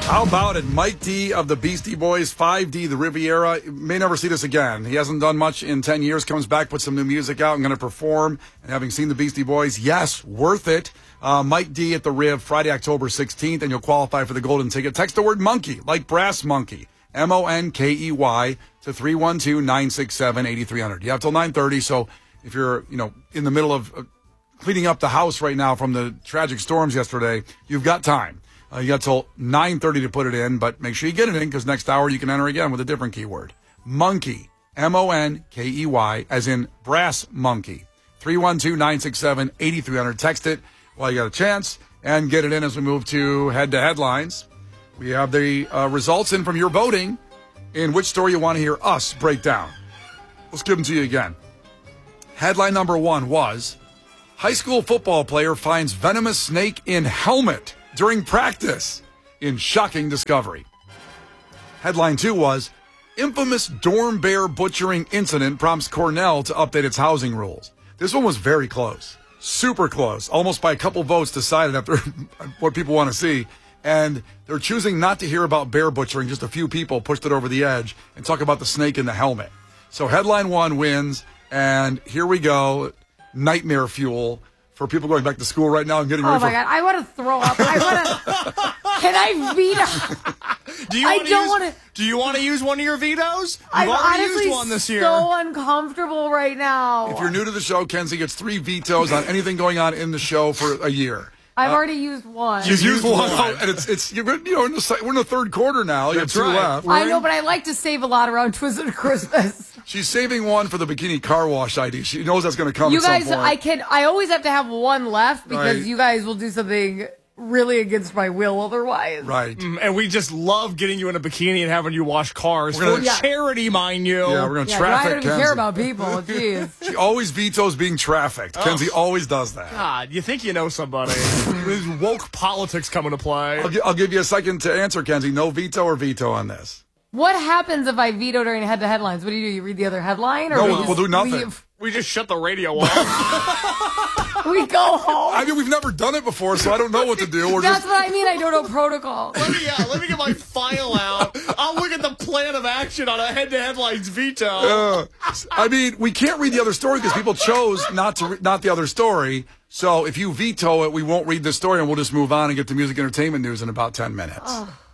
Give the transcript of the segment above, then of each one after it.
How about it? Mike D of the Beastie Boys, 5D, the Riviera. May never see this again. He hasn't done much in 10 years. Comes back, puts some new music out. I'm going to perform. And having seen the Beastie Boys, yes, worth it. Mike D at the Riv, Friday, October 16th, and you'll qualify for the golden ticket. Text the word monkey, like brass monkey, MONKEY, to 312-967-8300. You have till 9:30, so if you're, in the middle of cleaning up the house right now from the tragic storms yesterday, you've got time. You got till 9:30 to put it in, but make sure you get it in because next hour you can enter again with a different keyword. Monkey, MONKEY, as in brass monkey. 312-967-8300. Text it while you got a chance and get it in as we move to head-to-headlines. We have the results in from your voting in which story you want to hear us break down. Let's give them to you again. Headline number 1 was, high school football player finds venomous snake in helmet during practice in shocking discovery. Headline 2 was, infamous dorm bear butchering incident prompts Cornell to update its housing rules. This one was very close, super close, almost by a couple votes decided after what people want to see. And they're choosing not to hear about bear butchering. Just a few people pushed it over the edge and talk about the snake in the helmet. So headline 1 wins, and here we go, nightmare fuel for people going back to school right now and getting ready Oh, my God. I want to throw up. Can I veto? Do you want to use one of your vetoes? I'm You've already honestly used one this year. so uncomfortable right now. If you're new to the show, Kenzie gets 3 vetoes on anything going on in the show for a year. I've already used one. You've used one, and it's we're in the third quarter now. You have 2 left. I know, but I like to save a lot around Twisted Christmas. She's saving one for the bikini car wash idea. She knows that's going to come. You at some guys, point. I always have to have one left because Right. you guys will do something really against my will otherwise. Right. And we just love getting you in a bikini and having you wash cars We're for gonna- charity, mind you. Yeah, we're going to I traffic don't even Kenzie. care about people. Jeez. She always vetoes being trafficked. Kenzie always does that. God, you think you know somebody. There's woke politics coming to play. I'll give you a second to answer, Kenzie. No veto or veto on this? What happens if I veto during headlines? What do? You read the other headline? Or No, we we'll just do nothing. leave? We just shut the radio off. We go home. I mean, we've never done it before, so I don't know what to do. We're That's just, what I mean. I don't know protocol. Let me get my file out. I'll look at the plan of action on a headlines veto. I mean, we can't read the other story because people chose not the other story. So if you veto it, we won't read the story, and we'll just move on and get to music entertainment news in about 10 minutes.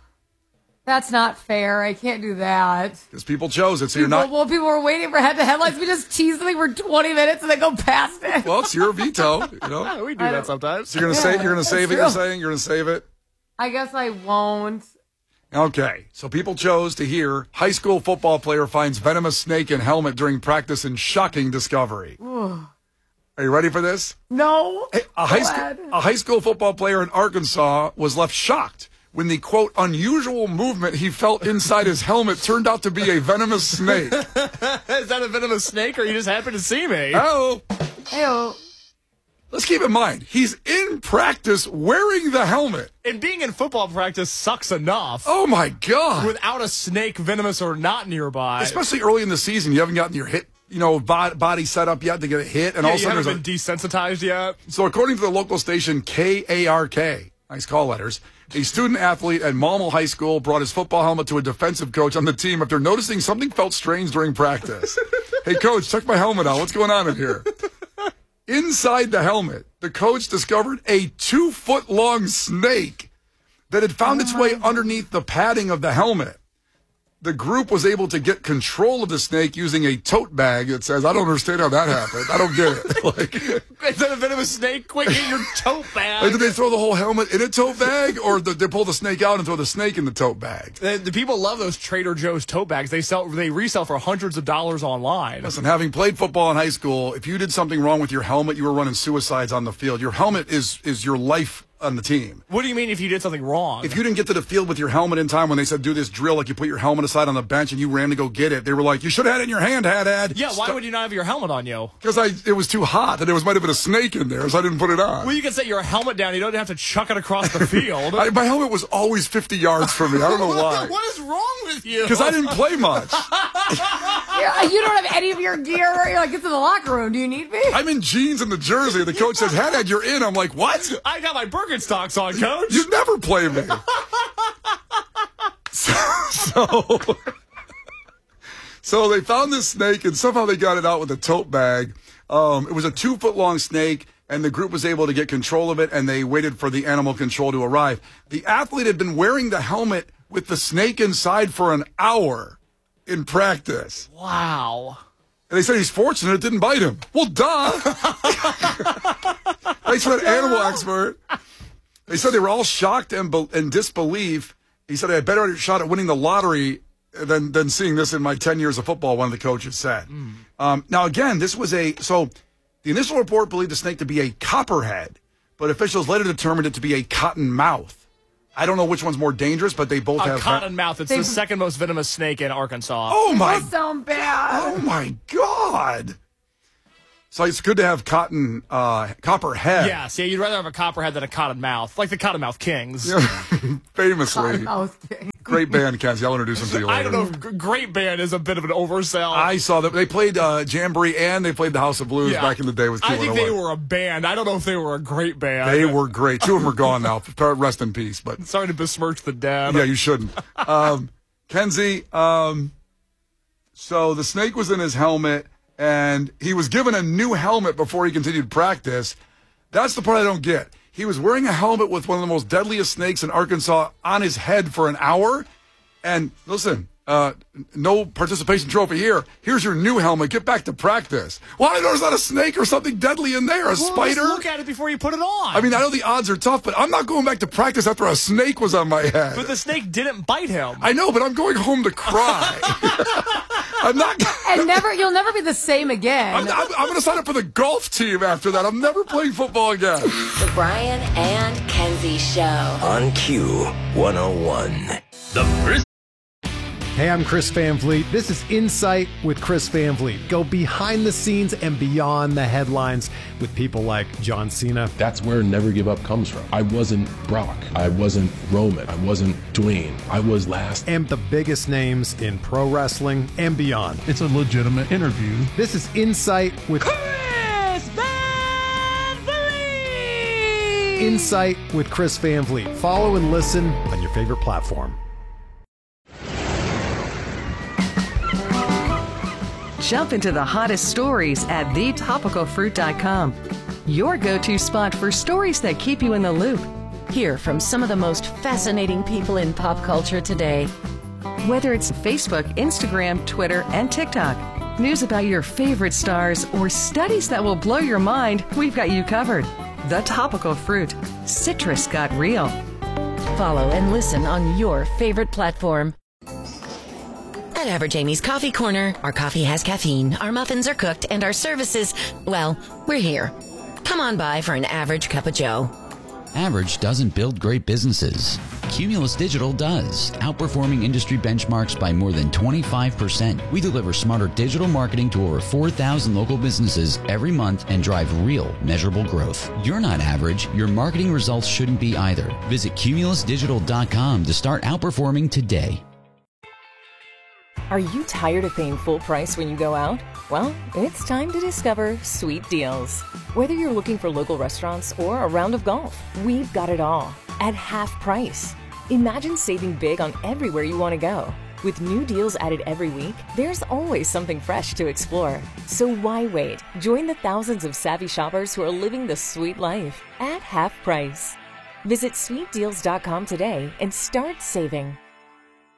That's not fair. I can't do that. Because people chose it, so you're not. Well, people were waiting for headlines. We just tease them for 20 minutes and then go past it. Well, it's your veto. We do that sometimes. So you're gonna save it. You're saying you're gonna save it. I guess I won't. Okay, so people chose to hear high school football player finds venomous snake in helmet during practice in shocking discovery. Are you ready for this? No. Hey, a high school football player in Arkansas was left shocked when the, quote, unusual movement he felt inside his helmet turned out to be a venomous snake. Is that a venomous snake, or you just happen to see me? Oh. Ew. Let's keep in mind, he's in practice wearing the helmet. And being in football practice sucks enough. Oh, my God. Without a snake, venomous or not nearby. Especially early in the season, you haven't gotten your hit, body set up yet to get a hit. And all of a you sudden haven't been desensitized yet. So according to the local station KARK, nice call letters, a student athlete at Malmo High School brought his football helmet to a defensive coach on the team after noticing something felt strange during practice. Hey, coach, check my helmet out. What's going on in here? Inside the helmet, the coach discovered a 2-foot-long snake that had found its way underneath the padding of the helmet. The group was able to get control of the snake using a tote bag that says, I don't understand how that happened. I don't get it. Instead of venomous snake, quick, get your tote bag. Did they throw the whole helmet in a tote bag, or did they pull the snake out and throw the snake in the tote bag? The people love those Trader Joe's tote bags. They resell for hundreds of dollars online. Listen, having played football in high school, if you did something wrong with your helmet, you were running suicides on the field. Your helmet is your life on the team. What do you mean if you did something wrong? If you didn't get to the field with your helmet in time when they said do this drill, like you put your helmet aside on the bench and you ran to go get it, they were like, you should have had it in your hand, Had. Yeah, why would you not have your helmet on you? Because it was too hot and there might have been a snake in there, so I didn't put it on. Well, you can set your helmet down. You don't have to chuck it across the field. My helmet was always 50 yards from me. I don't know why. What is wrong with you? Because I didn't play much. You don't have any of your gear. You're like, it's in the locker room. Do you need me? I'm in jeans and the jersey. The coach says, Had, you're in. I'm like, what? I got my Birkenstocks on, coach. You never play me. So they found this snake, and somehow they got it out with a tote bag. It was a 2-foot-long snake, and the group was able to get control of it, and they waited for the animal control to arrive. The athlete had been wearing the helmet with the snake inside for an hour in practice. Wow. And they said he's fortunate it didn't bite him. Well, duh. Thanks for that animal expert. They said they were all shocked and disbelief. He said, I had better shot at winning the lottery than seeing this in my 10 years of football, one of the coaches said. Now, again, so the initial report believed the snake to be a copperhead, but officials later determined it to be a cottonmouth. I don't know which one's more dangerous, but they both have... Cottonmouth. It's the second most venomous snake in Arkansas. Oh, my... That sounds bad. Oh, my God. So it's good to have copperhead. Yes, yeah, you'd rather have a copperhead than a cottonmouth, like the Cottonmouth Kings. Famously. Cottonmouth King. Great band, Kenzie. I'll introduce them to you later. I don't know if great band is a bit of an oversell. I saw them. They played Jamboree and they played the House of Blues back in the day with Q101. I think they were a band. I don't know if they were a great band. They were great. 2 of them are gone now. Rest in peace. But sorry to besmirch the dead. Yeah, you shouldn't. Kenzie, so the snake was in his helmet, and he was given a new helmet before he continued practice. That's the part I don't get. He was wearing a helmet with one of the most deadliest snakes in Arkansas on his head for an hour. And listen, no participation trophy here. Here's your new helmet. Get back to practice. Well, I know there's not a snake or something deadly in there, a spider. Just look at it before you put it on. I mean, I know the odds are tough, but I'm not going back to practice after a snake was on my head. But the snake didn't bite him. I know, but I'm going home to cry. I'm not. And you'll never be the same again. I'm going to sign up for the golf team after that. I'm never playing football again. The Brian and Kenzie Show. On Q101. Hey, I'm Chris Van Vliet. This is Insight with Chris Van Vliet. Go behind the scenes and beyond the headlines with people like John Cena. That's where Never Give Up comes from. I wasn't Brock. I wasn't Roman. I wasn't Dwayne. I was last. And the biggest names in pro wrestling and beyond. It's a legitimate interview. This is Insight with Chris Van Vliet. Insight with Chris Van Vliet. Follow and listen on your favorite platform. Jump into the hottest stories at thetopicalfruit.com. Your go-to spot for stories that keep you in the loop. Hear from some of the most fascinating people in pop culture today. Whether it's Facebook, Instagram, Twitter, and TikTok. News about your favorite stars or studies that will blow your mind, we've got you covered. The Topical Fruit. Citrus got real. Follow and listen on your favorite platform. At Average Amy's Coffee Corner, our coffee has caffeine, our muffins are cooked, and our services, well, we're here. Come on by for an average cup of joe. Average doesn't build great businesses. Cumulus Digital does, outperforming industry benchmarks by more than 25%. We deliver smarter digital marketing to over 4,000 local businesses every month and drive real, measurable growth. You're not average. Your marketing results shouldn't be either. Visit cumulusdigital.com to start outperforming today. Are you tired of paying full price when you go out? Well, it's time to discover Sweet Deals. Whether you're looking for local restaurants or a round of golf, we've got it all at half price. Imagine saving big on everywhere you want to go. With new deals added every week, there's always something fresh to explore. So why wait? Join the thousands of savvy shoppers who are living the sweet life at half price. Visit sweetdeals.com today and start saving.